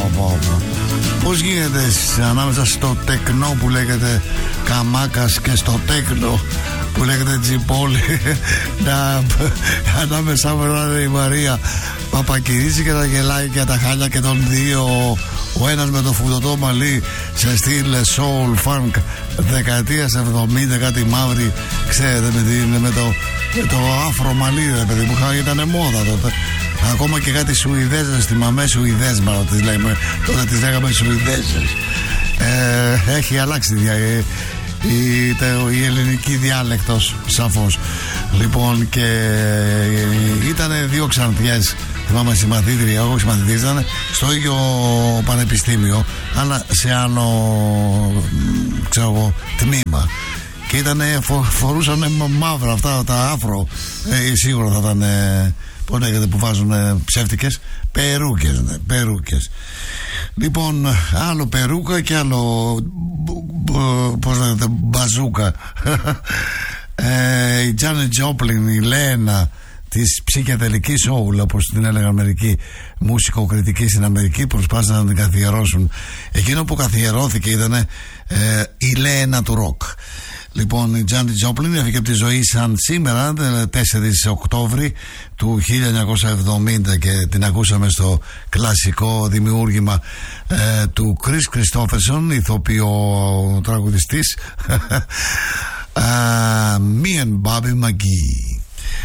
Πώς γίνεται ανάμεσα στο τεκνό που λέγεται Καμάκας και στο τέκνο που λέγεται Τζιπόλη ανάμεσα μου η Μαρία Παπακυρίζη και τα γελάκια τα χάλια και των δύο, ο ένας με το φουντωτό μαλλί σε στυλ soul funk δεκαετίας 70, κάτι μαύρη, ξέρετε, με το άφρο μαλλί, παιδί μου, ήταν μόδα τότε. Ακόμα και κάτι Σουηδέζες, θυμάμαι, Σουηδές μάλλον τις λέμε, τότε τις λέγαμε Σουηδέζες. Έχει αλλάξει η ελληνική διάλεκτος, σαφώς. Λοιπόν, και ήταν δύο ξανθιές, θυμάμαι, συμμαθήτρια, όχι συμμαθητές, ήταν στο ίδιο πανεπιστήμιο, αλλά σε άλλο, ξέρω εγώ, τμήμα. Και φορούσαν μαύρα αυτά τα άφρο, σίγουρα θα ήταν, πώς λέγεται, που βάζουν ψεύτικες περούκες. Λοιπόν, άλλο περούκα και άλλο πώς λέγεται, μπαζούκα. Η Τζάνετ Τζόπλιν, η Λένα της ψυχεδελικής σόουλ, όπως την έλεγαν μερικοί μουσικοκριτικοί στην Αμερική, προσπάθησαν να την καθιερώσουν. Εκείνο που καθιερώθηκε ήταν η Λένα του ροκ. Λοιπόν, η Τζάνετ Τζόπλιν έφυγε από τη ζωή σαν σήμερα, 4 Οκτώβρη του 1970, και την ακούσαμε στο κλασικό δημιούργημα του Κρίς Κριστόφερσον, ηθοποιό τραγουδιστής, Me and Bobby McGee.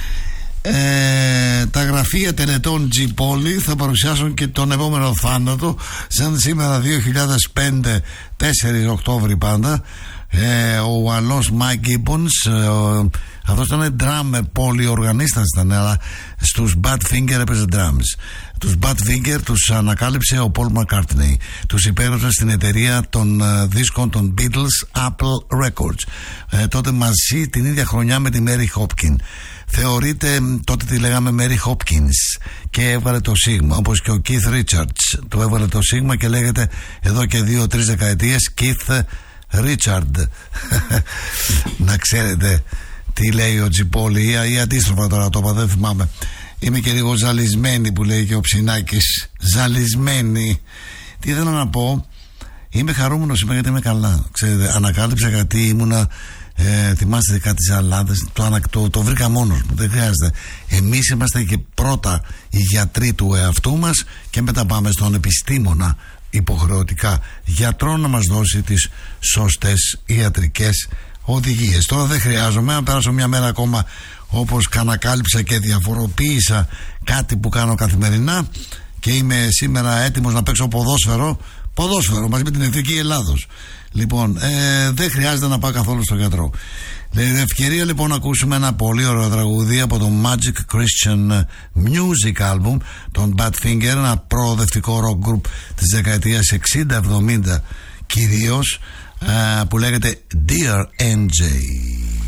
Τα γραφεία τελετών Τζιπόλη θα παρουσιάσουν και τον επόμενο θάνατο, σαν σήμερα 2005, 4 Οκτώβρη πάντα. Ο Αλός Μάικ Γκίμπονς, αυτός ήταν drum πολυοργανίστας ήταν, αλλά στους Badfinger έπαιζε drums. Τους Badfinger τους ανακάλυψε ο Paul McCartney, τους υπέγραψε στην εταιρεία των δίσκων των Beatles, Apple Records, τότε μαζί την ίδια χρονιά με τη Mary Hopkins. Θεωρείται, τότε τη λέγαμε Mary Hopkins, και έβαλε το Sigma, όπως και ο Keith Richards του έβαλε το Sigma και λέγεται εδώ και 2-3 δεκαετίες Keith Richard. Να ξέρετε τι λέει ο Τζιπόλη, ή αντίστροφα τώρα το είπα, δεν θυμάμαι. Είμαι και λίγο ζαλισμένη, που λέει και ο Ψινάκης. Ζαλισμένη. Τι θέλω να πω, είμαι χαρούμενος σήμερα γιατί είμαι καλά. Ξέρετε, ανακάλυψα κάτι, ήμουνα, θυμάστε κάτι ζαλάδες, το βρήκα μόνος μου, δεν χρειάζεται. Εμείς είμαστε και πρώτα οι γιατροί του εαυτού μας και μετά πάμε στον επιστήμονα υποχρεωτικά γιατρό να μας δώσει τις σωστές ιατρικές οδηγίες. Τώρα δεν χρειάζομαι να περάσω μια μέρα ακόμα όπως ανακάλυψα και διαφοροποίησα κάτι που κάνω καθημερινά, και είμαι σήμερα έτοιμος να παίξω ποδόσφαιρο μαζί με την Εθνική Ελλάδος. Λοιπόν, δεν χρειάζεται να πάω καθόλου στον γιατρό. Ευκαιρία λοιπόν να ακούσουμε ένα πολύ ωραίο τραγούδι από το Magic Christian Music Album των Badfinger, ένα προοδευτικό rock group της δεκαετίας 60-70 κυρίως, που λέγεται Dear NJ.